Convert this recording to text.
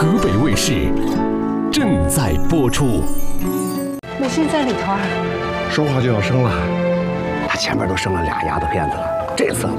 河北卫视正在播出。 美心在里头啊， 说话就要生了，他前面都生了俩丫头片子了，这次